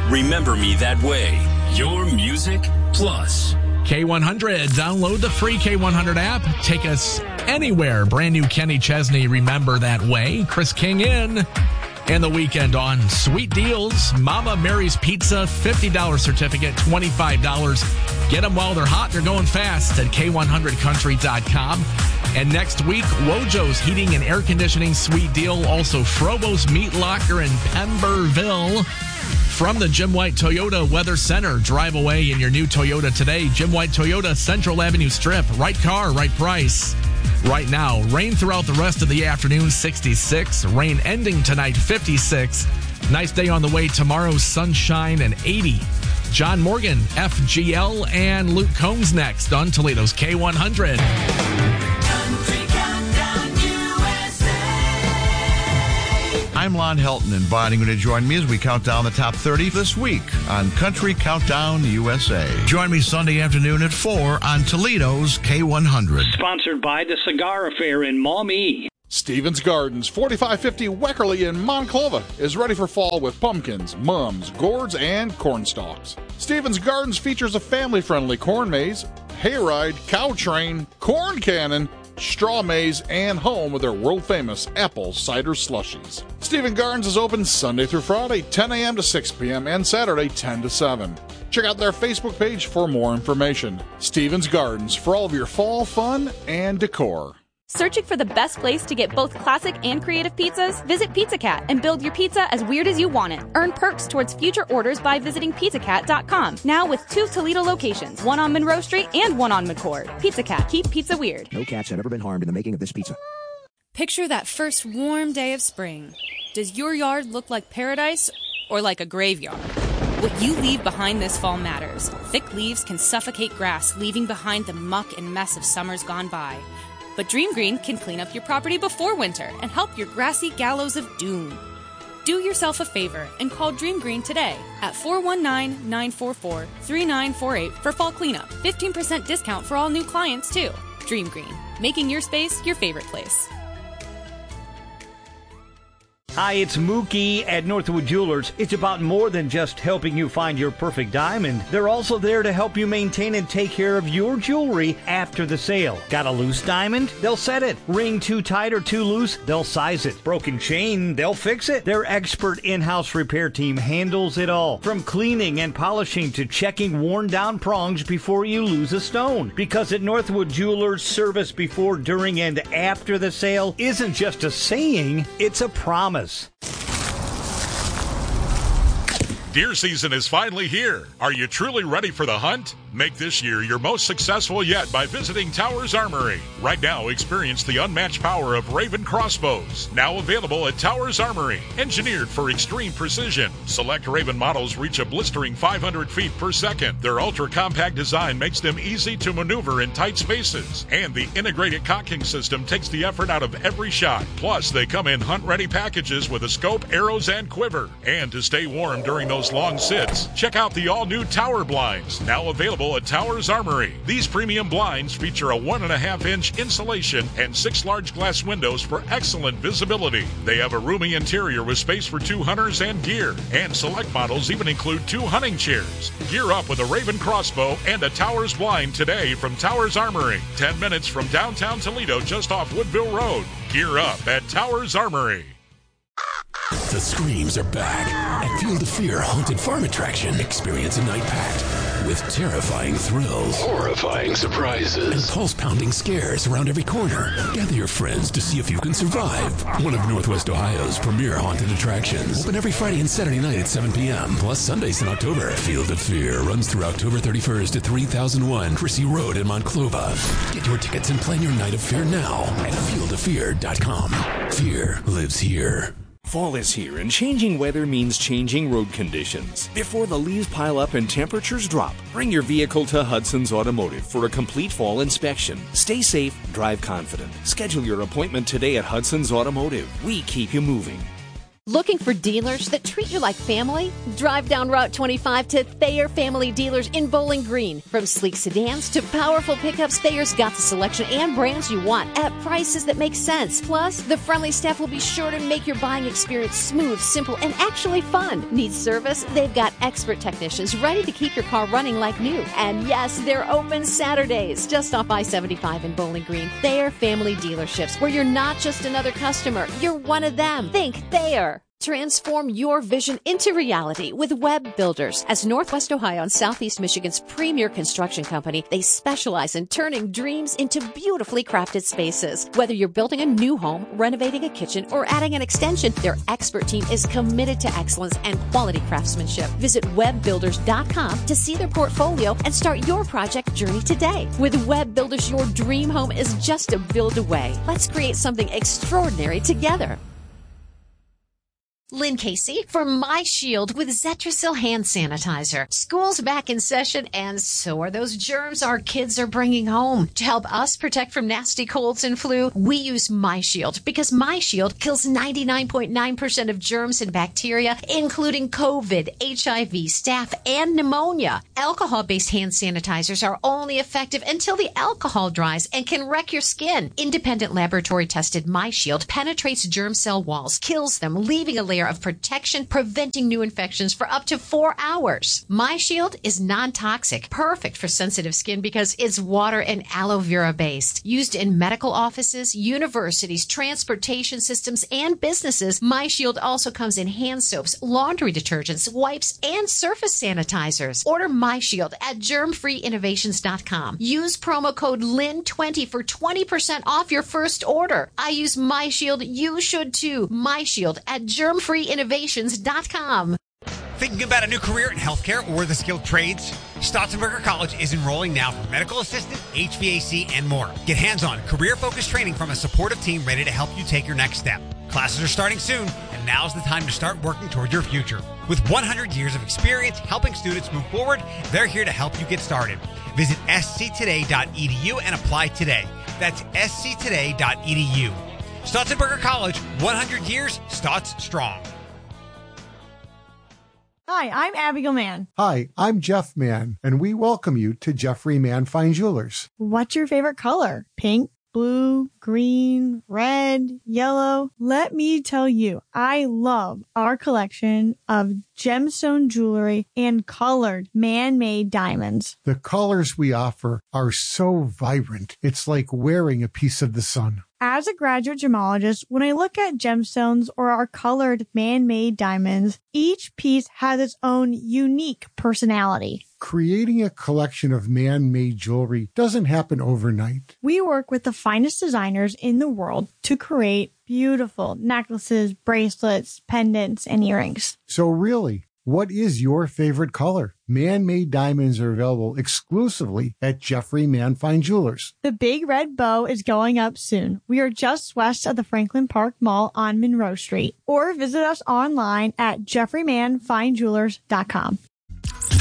Remember Me That Way. Your Music Plus. K100. Download the free K100 app. Take us anywhere. Brand new Kenny Chesney, Remember That Way. Chris King in. And the weekend on Sweet Deals. Mama Mary's Pizza, $50 certificate, $25. Get them while they're hot. They're going fast at K100country.com. And next week, Wojo's Heating and Air Conditioning Sweet Deal. Also, Frobos Meat Locker in Pemberville. From the Jim White Toyota Weather Center. Drive away in your new Toyota today. Jim White Toyota, Central Avenue Strip. Right car, right price. Right now, rain throughout the rest of the afternoon, 66. Rain ending tonight, 56. Nice day on the way tomorrow, sunshine and 80. John Morgan, FGL, and Luke Combs next on Toledo's K100. I'm Lon Helton, inviting you to join me as we count down the top 30 this week on Country Countdown USA. Join me Sunday afternoon at 4 on Toledo's K100. Sponsored by the Cigar Affair in Maumee. Stevens Gardens, 4550 Weckerly in Monclova, is ready for fall with pumpkins, mums, gourds, and corn stalks. Stevens Gardens features a family-friendly corn maze, hayride, cow train, corn cannon, straw maze, and home of their world-famous apple cider slushies. Stevens Gardens is open Sunday through Friday, 10 a.m. to 6 p.m., and Saturday, 10 to 7. Check out their Facebook page for more information. Stevens Gardens, for all of your fall fun and decor. Searching for the best place to get both classic and creative pizzas? Visit Pizza Cat and build your pizza as weird as you want it. Earn perks towards future orders by visiting pizzacat.com. Now with 2 Toledo locations, one on Monroe Street and one on McCord. Pizza Cat, keep pizza weird. No cats have ever been harmed in the making of this pizza. Picture that first warm day of spring. Does your yard look like paradise or like a graveyard? What you leave behind this fall matters. Thick leaves can suffocate grass, leaving behind the muck and mess of summers gone by. But Dream Green can clean up your property before winter and help your grassy gallows of doom. Do yourself a favor and call Dream Green today at 419-944-3948 for fall cleanup. 15% discount for all new clients, too. Dream Green, making your space your favorite place. Hi, it's Mookie at Northwood Jewelers. It's about more than just helping you find your perfect diamond. They're also there to help you maintain and take care of your jewelry after the sale. Got a loose diamond? They'll set it. Ring too tight or too loose? They'll size it. Broken chain? They'll fix it. Their expert in-house repair team handles it all. From cleaning and polishing to checking worn-down prongs before you lose a stone. Because at Northwood Jewelers, service before, during, and after the sale isn't just a saying, it's a promise. Deer season is finally here. Are you truly ready for the hunt? Make this year your most successful yet by visiting Towers Armory. Right now, experience the unmatched power of Raven crossbows. Now available at Towers Armory. Engineered for extreme precision. Select Raven models reach a blistering 500 feet per second. Their ultra-compact design makes them easy to maneuver in tight spaces. And the integrated cocking system takes the effort out of every shot. Plus, they come in hunt-ready packages with a scope, arrows, and quiver. And to stay warm during those long sits, check out the all-new Tower Blinds. Now available at Towers Armory. These premium blinds feature a 1.5-inch insulation and 6 large glass windows for excellent visibility. They have a roomy interior with space for 2 hunters and gear. And select models even include 2 hunting chairs. Gear up with a Raven crossbow and a Towers blind today from Towers Armory. 10 minutes from downtown Toledo, just off Woodville Road. Gear up at Towers Armory. The screams are back at Field of Fear Haunted Farm Attraction. Experience a night packed with terrifying thrills, horrifying surprises, and pulse-pounding scares around every corner. Gather your friends to see if you can survive. One of Northwest Ohio's premier haunted attractions. Open every Friday and Saturday night at 7 p.m., plus Sundays in October. Field of Fear runs through October 31st at 3001 Chrissy Road in Monclova. Get your tickets and plan your night of fear now at fieldoffear.com. Fear lives here. Fall is here, and changing weather means changing road conditions. Before the leaves pile up and temperatures drop, bring your vehicle to Hudson's Automotive for a complete fall inspection. Stay safe, drive confident. Schedule your appointment today at Hudson's Automotive. We keep you moving. Looking for dealers that treat you like family? Drive down Route 25 to Thayer Family Dealers in Bowling Green. From sleek sedans to powerful pickups, Thayer's got the selection and brands you want at prices that make sense. Plus, the friendly staff will be sure to make your buying experience smooth, simple, and actually fun. Need service? They've got expert technicians ready to keep your car running like new. And yes, they're open Saturdays. Just off I-75 in Bowling Green. Thayer Family Dealerships, where you're not just another customer, you're one of them. Think Thayer. Transform your vision into reality with Web Builders. As Northwest Ohio and Southeast Michigan's premier construction company, they specialize in turning dreams into beautifully crafted spaces. Whether you're building a new home, renovating a kitchen, or adding an extension, their expert team is committed to excellence and quality craftsmanship. Visit webbuilders.com to see their portfolio and start your project journey today. With Web Builders, your dream home is just a build away. Let's create something extraordinary together. Lynn Casey for My Shield with Zetrasil hand sanitizer. School's back in session, and so are those germs our kids are bringing home. To help us protect from nasty colds and flu, we use My Shield because My Shield kills 99.9% of germs and bacteria, including COVID, HIV, staph, and pneumonia. Alcohol-based hand sanitizers are only effective until the alcohol dries and can wreck your skin. Independent laboratory-tested My Shield penetrates germ cell walls, kills them, leaving a layer of protection, preventing new infections for up to 4 hours. My Shield is non-toxic, perfect for sensitive skin because it's water and aloe vera based. Used in medical offices, universities, transportation systems, and businesses, My Shield also comes in hand soaps, laundry detergents, wipes, and surface sanitizers. Order My Shield at germfreeinnovations.com. Use promo code LYN20 for 20% off your first order. I use My Shield. You should too. My Shield at germfreeinnovations.com. Thinking about a new career in healthcare or the skilled trades? Stotzenberger College is enrolling now for medical assistant, HVAC, and more. Get hands-on, career-focused training from a supportive team ready to help you take your next step. Classes are starting soon, and now's the time to start working toward your future. With 100 years of experience helping students move forward, they're here to help you get started. Visit sctoday.edu and apply today. That's sctoday.edu. Stotzenberger College, 100 years, Stotz strong. Hi, I'm Abigail Mann. Hi, I'm Jeff Mann, and we welcome you to Jeffrey Mann Fine Jewelers. What's your favorite color? Pink, blue, green, red, yellow? Let me tell you, I love our collection of gemstone jewelry and colored man-made diamonds. The colors we offer are so vibrant, it's like wearing a piece of the sun. As a graduate gemologist, when I look at gemstones or our colored man-made diamonds, each piece has its own unique personality. Creating a collection of man-made jewelry doesn't happen overnight. We work with the finest designers in the world to create beautiful necklaces, bracelets, pendants, and earrings. So really, what is your favorite color? Man-made diamonds are available exclusively at Jeffrey Mann Fine Jewelers. The Big Red Bow is going up soon. We are just west of the Franklin Park Mall on Monroe Street. Or visit us online at jeffreymannfinejewelers.com.